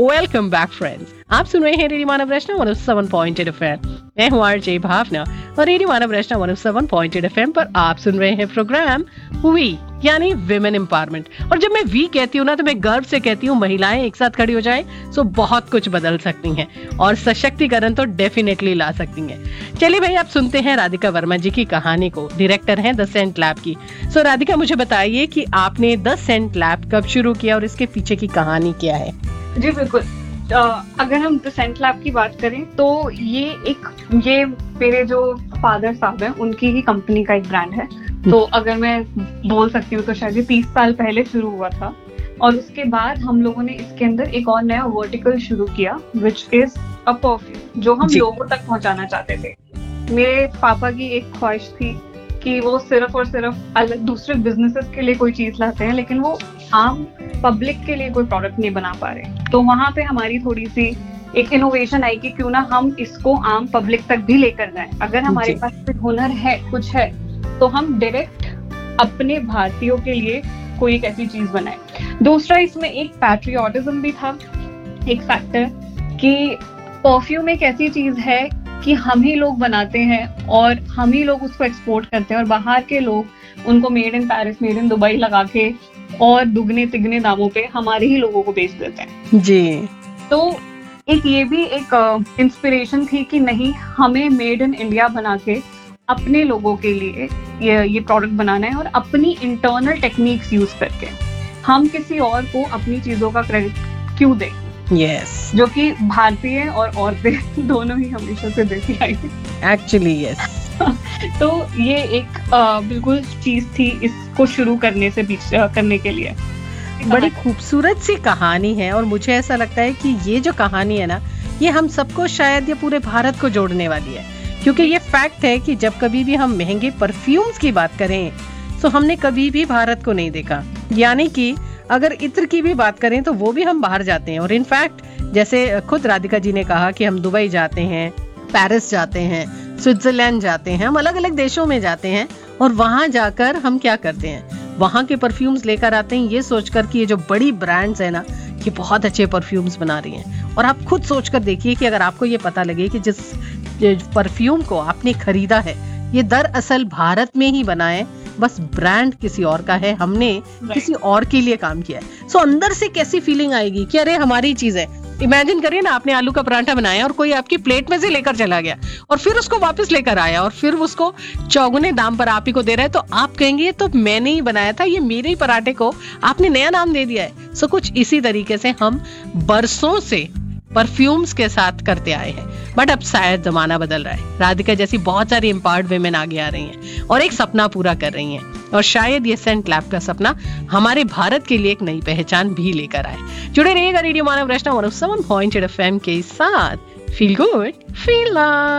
Welcome back friends. आप सुन रहे हैं रेडियो मानव रचना 107.8 FM। मैं हूँ आरजे भावना और रेडियो मानव रचना 107.8 FM पर आप सुन रहे हैं प्रोग्राम वी यानी विमेन एम्पावरमेंट। और जब मैं वी कहती हूँ ना तो मैं गर्व से कहती हूँ महिलाएं एक साथ खड़ी हो जाएं तो बहुत कुछ बदल सकती हैं और सशक्तिकरण तो डेफिनेटली ला सकती हैं। चलिए भाई, आप सुनते हैं राधिका वर्मा जी की कहानी को। डायरेक्टर हैं द सेंट लैब की। सो राधिका, मुझे बताइए कि आपने द सेंट लैब कब शुरू किया और इसके पीछे की कहानी क्या है? जी बिल्कुल। अगर हम द सेंट लैब की बात करें तो ये मेरे जो फादर साहब हैं उनकी ही कंपनी का एक ब्रांड है। तो अगर मैं बोल सकती हूँ तो शायद 30 साल पहले शुरू हुआ था और उसके बाद हम लोगों ने इसके अंदर एक और नया वर्टिकल शुरू किया विच इज अ परफ्यूम, जो हम लोगों तक पहुंचाना चाहते थे। मेरे पापा की एक ख्वाहिश थी कि वो सिर्फ और सिर्फ अलग दूसरे बिजनेसेस के लिए कोई चीज लाते हैं, लेकिन वो आम पब्लिक के लिए कोई प्रोडक्ट नहीं बना पा रहे। तो वहां पे हमारी थोड़ी सी एक इनोवेशन आई कि क्यों ना हम इसको आम पब्लिक तक भी लेकर जाएं। अगर हमारे पास कोई हुनर है, कुछ है, तो हम डायरेक्ट अपने भारतीयों के लिए कोई एक ऐसी चीज बनाए। दूसरा, इसमें एक पैट्रियोटिज्म भी था, एक फैक्टर कि परफ्यूम एक ऐसी चीज है कि हम ही लोग बनाते हैं और हम ही लोग उसको एक्सपोर्ट करते हैं और बाहर के लोग उनको made in Paris, made in Dubai लगा के और दुगने तिगने दामों पे हमारे ही लोगों को बेच देते हैं जी। तो एक ये भी एक इंस्पिरेशन थी कि नहीं, हमें मेड इन इंडिया बना के अपने लोगों के लिए ये प्रोडक्ट बनाना है और अपनी इंटरनल टेक्निक्स यूज करके हम किसी और को अपनी चीजों का क्रेडिट क्यों दें। यस, जो कि भारतीय और औरतें दोनों ही हमेशा से देती आई है एक्चुअली। यस तो ये एक बिल्कुल चीज थी इसको शुरू करने के लिए। बड़ी खूबसूरत सी कहानी है और मुझे ऐसा लगता है कि ये जो कहानी है ना, ये हम सबको, शायद ये पूरे भारत को जोड़ने वाली है। क्योंकि ये फैक्ट है कि जब कभी भी हम महंगे परफ्यूम्स की बात करें तो हमने कभी भी भारत को नहीं देखा। यानी कि अगर इत्र की भी बात करें तो वो भी हम बाहर जाते हैं। और इनफैक्ट जैसे खुद राधिका जी ने कहा कि हम दुबई जाते हैं, पेरिस जाते हैं, स्विट्जरलैंड जाते हैं, हम अलग अलग देशों में जाते हैं और वहां जाकर हम क्या करते हैं, वहां के परफ्यूम्स लेकर आते हैं ये सोचकर कि ये जो बड़ी ब्रांड्स है ना, ये बहुत अच्छे परफ्यूम्स बना रही हैं। और आप खुद सोचकर देखिए कि अगर आपको ये पता लगे कि जिस परफ्यूम को आपने खरीदा है ये दरअसल भारत में ही बना है, बस ब्रांड किसी और का है, हमने किसी और के लिए काम किया है। सो अंदर से कैसी फीलिंग आएगी कि अरे हमारी चीज है। इमेजिन करिए ना, आपने आलू का पराठा बनाया और कोई आपकी प्लेट में से लेकर चला गया और फिर उसको वापस लेकर आया और फिर उसको चौगुने दाम पर आप ही को दे रहा है, तो आप कहेंगे ये तो मैंने ही बनाया था, ये मेरे ही पराठे को आपने नया नाम दे दिया है। सो कुछ इसी तरीके से हम बरसों से परफ्यूम्स के साथ करते आए हैं, बट अब शायद जमाना बदल रहा है। राधिका जैसी बहुत सारी एम्पावर्ड विमेन आगे आ रही हैं और एक सपना पूरा कर रही हैं और शायद ये सेंट लैब का सपना हमारे भारत के लिए एक नई पहचान भी लेकर आए। जुड़े रहिएगा रेडियो मानव रचना 107.8 FM के साथ। Feel good, feel love.